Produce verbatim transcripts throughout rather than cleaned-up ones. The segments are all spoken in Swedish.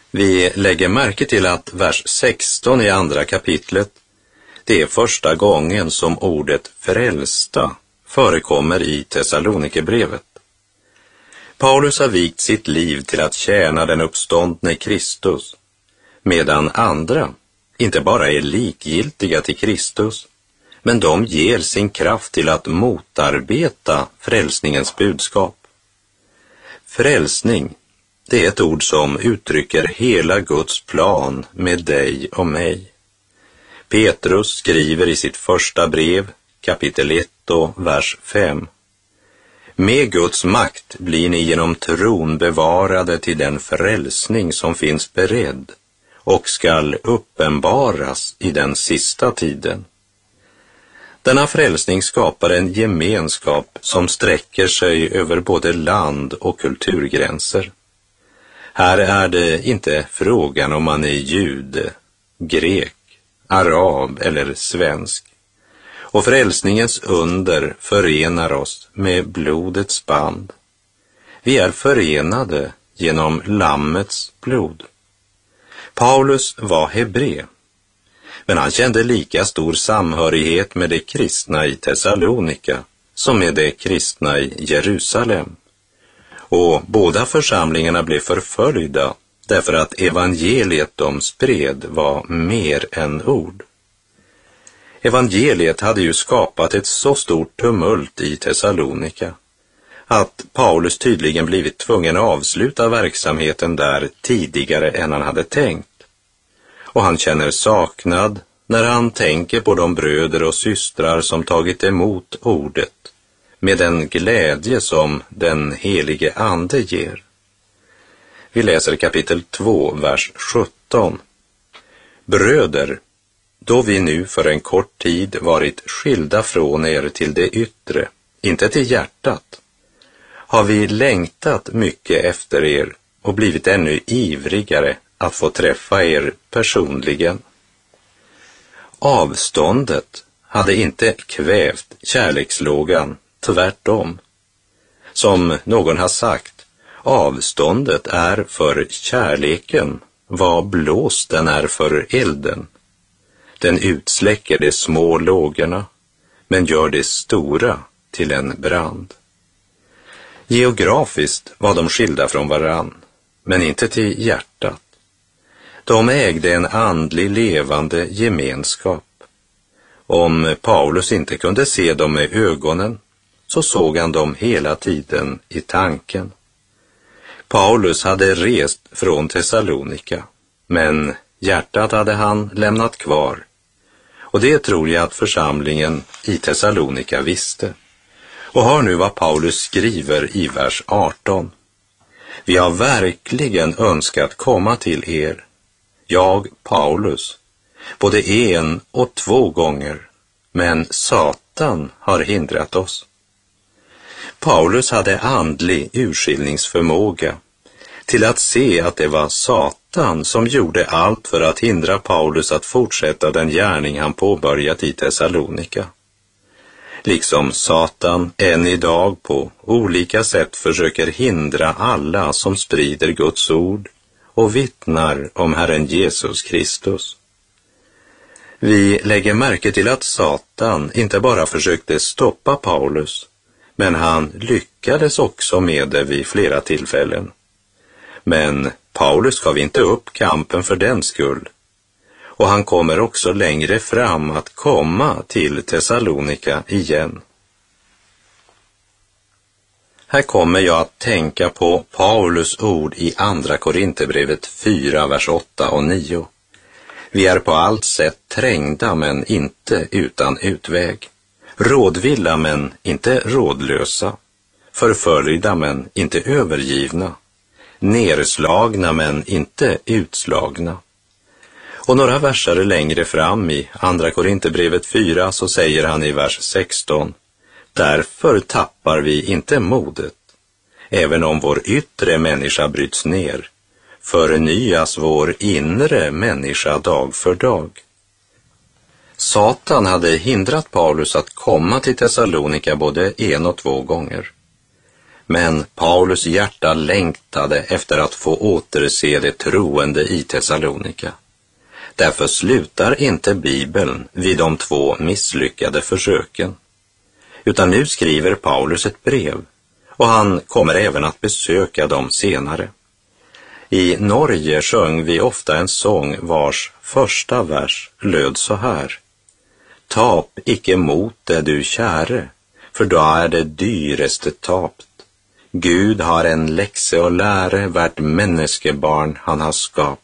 Vi lägger märke till att vers sexton i andra kapitlet, det är första gången som ordet frälsta förekommer i Thessalonikerbrevet. Paulus har vikt sitt liv till att tjäna den uppståndne Kristus, medan andra inte bara är likgiltiga till Kristus, men de ger sin kraft till att motarbeta frälsningens budskap. Frälsning, det är ett ord som uttrycker hela Guds plan med dig och mig. Petrus skriver i sitt första brev, kapitel ett och vers fem. Med Guds makt blir ni genom tron bevarade till den frälsning som finns beredd och skall uppenbaras i den sista tiden. Denna frälsning skapar en gemenskap som sträcker sig över både land och kulturgränser. Här är det inte frågan om man är jude, grek, arab eller svensk. Och frälsningens under förenar oss med blodets band. Vi är förenade genom lammets blod. Paulus var hebré, men han kände lika stor samhörighet med de kristna i Thessalonika som med de kristna i Jerusalem. Och båda församlingarna blev förföljda därför att evangeliet de spred var mer än ord. Evangeliet hade ju skapat ett så stort tumult i Thessalonika att Paulus tydligen blivit tvungen att avsluta verksamheten där tidigare än han hade tänkt. Och han känner saknad när han tänker på de bröder och systrar som tagit emot ordet med den glädje som den helige ande ger. Vi läser kapitel två, vers sjutton. Bröder, då vi nu för en kort tid varit skilda från er till det yttre, inte till hjärtat, har vi längtat mycket efter er och blivit ännu ivrigare att få träffa er personligen. Avståndet hade inte kvävt kärlekslågan, tvärtom. Som någon har sagt, avståndet är för kärleken vad blåsten är för elden. Den utsläcker de små lågorna, men gör det stora till en brand. Geografiskt var de skilda från varann, men inte till hjärtat. De ägde en andlig levande gemenskap. Om Paulus inte kunde se dem med ögonen, så såg han dem hela tiden i tanken. Paulus hade rest från Thessalonika, men hjärtat hade han lämnat kvar. Och det tror jag att församlingen i Thessalonika visste. Och hör nu vad Paulus skriver i vers arton. Vi har verkligen önskat komma till er, jag, Paulus, både en och två gånger, men Satan har hindrat oss. Paulus hade andlig urskiljningsförmåga till att se att det var Satan som gjorde allt för att hindra Paulus att fortsätta den gärning han påbörjat i Thessalonika. Liksom Satan än idag på olika sätt försöker hindra alla som sprider Guds ord och vittnar om Herren Jesus Kristus. Vi lägger märke till att Satan inte bara försökte stoppa Paulus, men han lyckades också med det vid flera tillfällen. Men Paulus gav inte upp kampen för den skull. Och han kommer också längre fram att komma till Thessalonika igen. Här kommer jag att tänka på Paulus ord i andra Korinthierbrevet fyra, vers åtta och nio. Vi är på allt sätt trängda men inte utan utväg. Rådvilla men inte rådlösa. Förföljda men inte övergivna. Nerslagna men inte utslagna. Och några verser längre fram i andra Korinthierbrevet fyra så säger han i vers sexton: därför tappar vi inte modet, även om vår yttre människa bryts ner, förnyas vår inre människa dag för dag. Satan hade hindrat Paulus att komma till Thessalonika både en och två gånger. Men Paulus hjärta längtade efter att få återse det troende i Thessalonika. Därför slutar inte Bibeln vid de två misslyckade försöken. Utan nu skriver Paulus ett brev, och han kommer även att besöka dem senare. I Norge sjöng vi ofta en sång vars första vers löd så här: Tap icke mot det du käre, för då är det dyreste tapt. Gud har en läxe och läre värt menneskebarn han har skapt.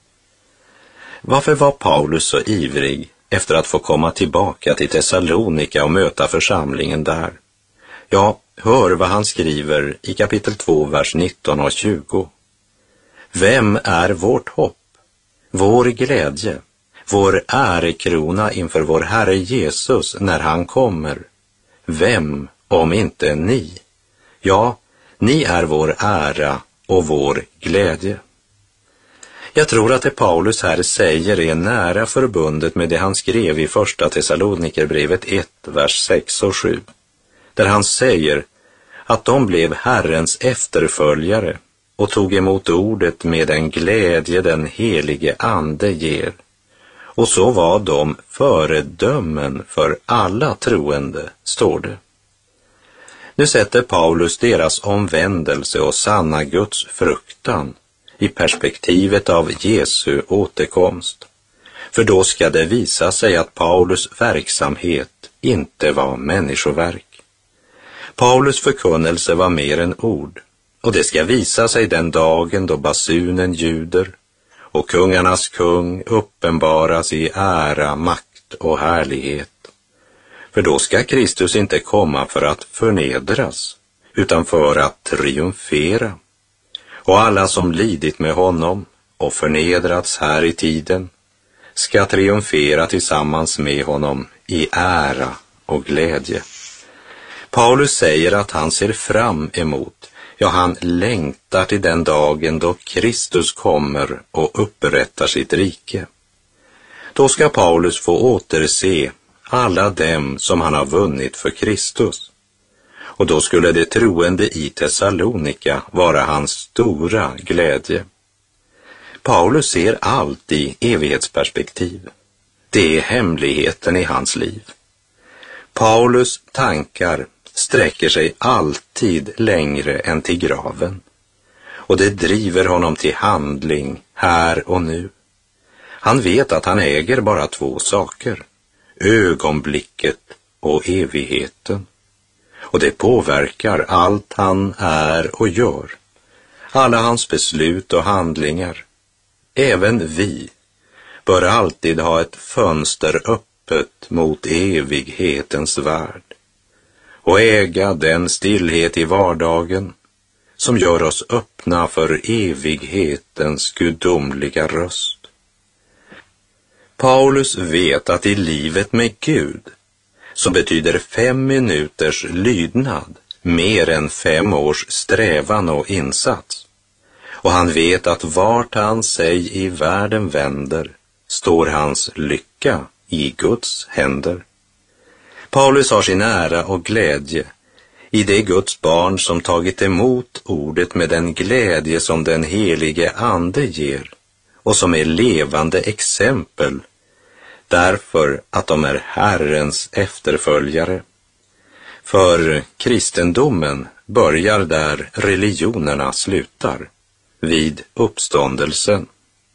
Varför var Paulus så ivrig efter att få komma tillbaka till Thessalonika och möta församlingen där? Ja, hör vad han skriver i kapitel två, vers nitton och tjugo. Vem är vårt hopp, vår glädje, vår ärekrona inför vår Herre Jesus när han kommer? Vem om inte ni? Ja, ni är vår ära och vår glädje. Jag tror att det Paulus här säger är nära förbundet med det han skrev i första Thessalonikerbrevet ett, vers sex och sju. Där han säger att de blev Herrens efterföljare och tog emot ordet med den glädje den helige ande ger. Och så var de föredömen för alla troende, står det. Nu sätter Paulus deras omvändelse och sanna Guds fruktan i perspektivet av Jesu återkomst. För då ska det visa sig att Paulus verksamhet inte var människoverk. Paulus förkunnelse var mer än ord, och det ska visa sig den dagen då basunen ljuder och kungarnas kung uppenbaras i ära, makt och härlighet. För då ska Kristus inte komma för att förnedras, utan för att triumfera. Och alla som lidit med honom och förnedrats här i tiden ska triumfera tillsammans med honom i ära och glädje. Paulus säger att han ser fram emot, ja, han längtar till den dagen då Kristus kommer och upprättar sitt rike. Då ska Paulus få återse alla dem som han har vunnit för Kristus. Och då skulle det troende i Thessalonika vara hans stora glädje. Paulus ser allt i evighetsperspektiv. Det är hemligheten i hans liv. Paulus tankar sträcker sig alltid längre än till graven. Och det driver honom till handling här och nu. Han vet att han äger bara två saker: ögonblicket och evigheten. Och det påverkar allt han är och gör, alla hans beslut och handlingar. Även vi bör alltid ha ett fönster öppet mot evighetens värld och äga den stillhet i vardagen som gör oss öppna för evighetens gudomliga röst. Paulus vet att i livet med Gud så betyder fem minuters lydnad mer än fem års strävan och insats. Och han vet att vart han sig i världen vänder står hans lycka i Guds händer. Paulus har sin ära och glädje i det Guds barn som tagit emot ordet med den glädje som den helige ande ger och som är levande exempel därför att de är Herrens efterföljare. För kristendomen börjar där religionerna slutar, vid uppståndelsen.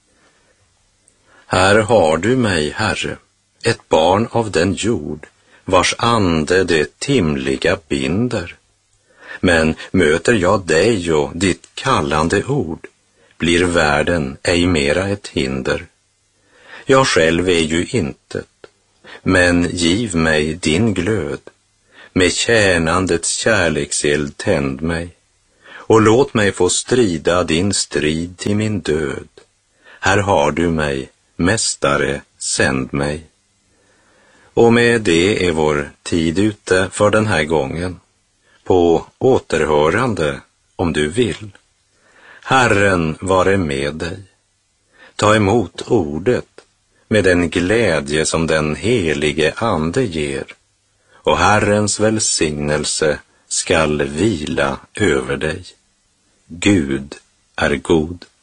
Här har du mig, Herre, ett barn av den jord, vars ande det timliga binder. Men möter jag dig och ditt kallande ord, blir världen ej mera ett hinder. Jag själv är ju intet, men giv mig din glöd, med tjänandets kärlekseld tänd mig, och låt mig få strida din strid till min död. Här har du mig, mästare, sänd mig. Och med det är vår tid ute för den här gången. På återhörande, om du vill. Herren vare med dig. Ta emot ordet med den glädje som den helige ande ger, och Herrens välsignelse skall vila över dig. Gud är god.